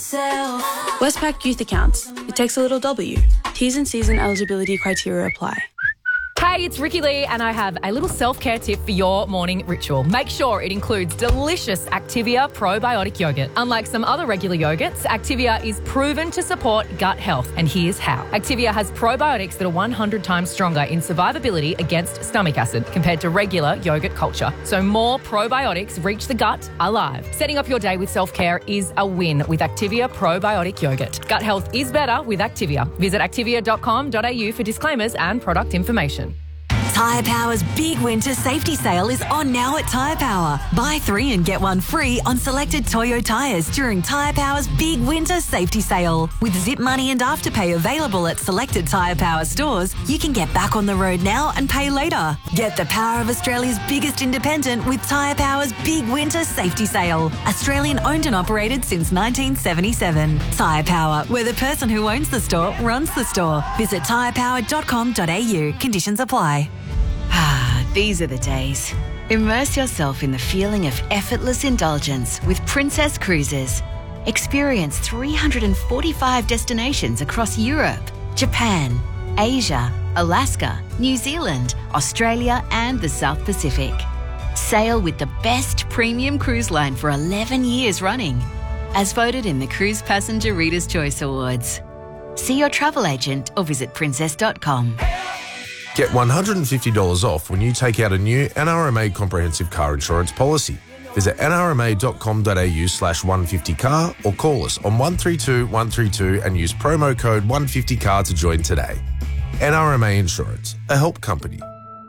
yourself. Westpac Youth Accounts. It takes a little W. T's and C's and eligibility criteria apply. Hey, it's Ricky Lee and I have a little self-care tip for your morning ritual. Make sure it includes delicious Activia probiotic yogurt. Unlike some other regular yogurts, Activia is proven to support gut health, and here's how. Activia has probiotics that are 100 times stronger in survivability against stomach acid compared to regular yogurt culture. So more probiotics reach the gut alive. Setting up your day with self-care is a win with Activia probiotic yogurt. Gut health is better with Activia. Visit activia.com.au for disclaimers and product information. Tyre Power's big winter safety sale is on now at Tyre Power. Buy 3 and get 1 free on selected Toyo tyres during Tyre Power's big winter safety sale. With Zip Money and Afterpay available at selected Tyre Power stores, you can get back on the road now and pay later. Get the power of Australia's biggest independent with Tyre Power's big winter safety sale. Australian owned and operated since 1977. Tyre Power, where the person who owns the store runs the store. Visit tyrepower.com.au. Conditions apply. These are the days. Immerse yourself in the feeling of effortless indulgence with Princess Cruises. Experience 345 destinations across Europe, Japan, Asia, Alaska, New Zealand, Australia and the South Pacific. Sail with the best premium cruise line for 11 years running, as voted in the Cruise Passenger Reader's Choice Awards. See your travel agent or visit princess.com. Get $150 off when you take out a new NRMA comprehensive car insurance policy. Visit nrma.com.au/150car or call us on 132 132 and use promo code 150car to join today. NRMA Insurance, a help company.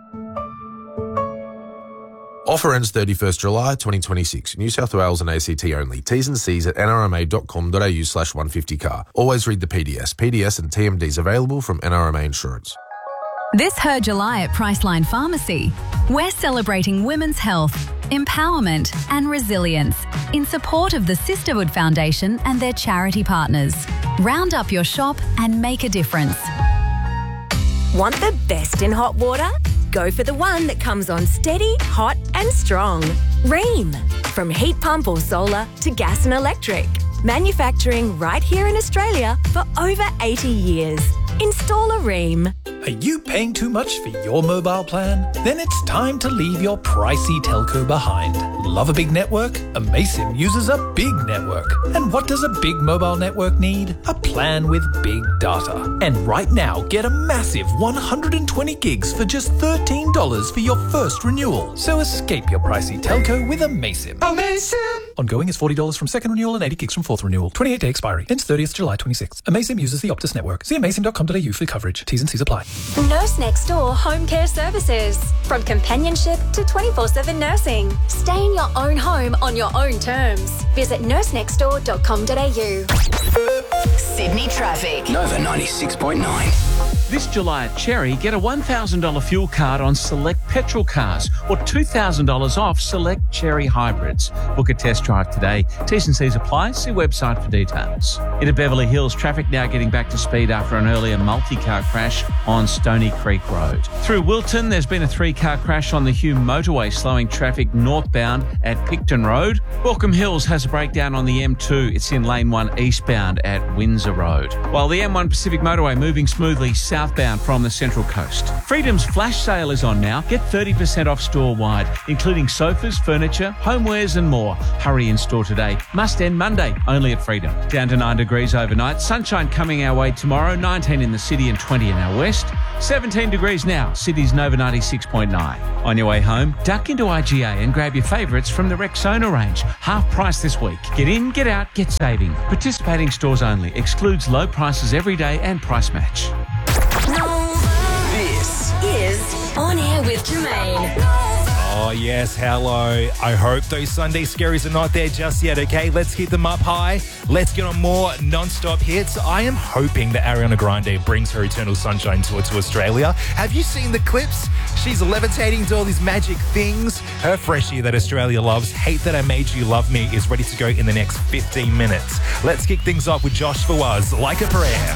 Offer ends 31st July 2026. New South Wales and ACT only. T's and C's at nrma.com.au/150car. Always read the PDS. PDS and TMDs available from NRMA Insurance. This Her July at Priceline Pharmacy. We're celebrating women's health, empowerment and resilience in support of the Sisterhood Foundation and their charity partners. Round up your shop and make a difference. Want the best in hot water? Go for the one that comes on steady, hot and strong. Rheem. From heat pump or solar to gas and electric. Manufacturing right here in Australia for over 80 years. Install a Rheem. Are you paying too much for your mobile plan? Then it's time to leave your pricey telco behind. Love a big network? Amaysim uses a big network. And what does a big mobile network need? A plan with big data. And right now, get a massive 120 gigs for just $13 for your first renewal. So escape your pricey telco with Amaysim. Amaysim! Ongoing is $40 from second renewal and 80 gigs from fourth renewal. 28-day expiry. Ends 30th July 26. Amaysim uses the Optus network. See amaysim.com.au for coverage. T's and C's apply. Nurse Next Door Home Care Services. From companionship to 24/7 nursing. Stay in your own home on your own terms. Visit nursenextdoor.com.au. Sydney traffic. Nova 96.9. This July at Cherry, get a $1,000 fuel card on select petrol cars or $2,000 off select Cherry hybrids. Book a test drive today. T's and C's apply. See website for details. Into Beverly Hills, traffic now getting back to speed after an earlier multi-car crash on Stony Creek Road. Through Wilton, there's been a 3-car crash on the Hume motorway, slowing traffic northbound at Picton Road. Welcome Hills has a breakdown on the M2. It's in lane 1 eastbound at Windsor Road. While the M1 Pacific motorway moving smoothly southbound from the Central Coast. Freedom's flash sale is on now. Get 30% off store-wide, including sofas, furniture, homewares and more. Hurry in store today. Must end Monday, only at Freedom. Down to 9 degrees overnight. Sunshine coming our way tomorrow. 19 in the city and 20 in our west. 17 degrees now. Sydney's Nova 96.9. On your way home, duck into IGA and grab your favourites from the Rexona range. Half price this week. Get in, get out, get saving. Participating stores only. Excludes low prices every day and price match. This is On Air with Jermaine. Oh, yes, hello. I hope those Sunday scaries are not there just yet, okay? Let's keep them up high. Let's get on more non-stop hits. I am hoping that Ariana Grande brings her Eternal Sunshine tour to Australia. Have you seen the clips? She's levitating to all these magic things. Her freshie that Australia loves, Hate That I Made You Love Me, is ready to go in the next 15 minutes. Let's kick things off with Josh Fawaz, Like a Prayer.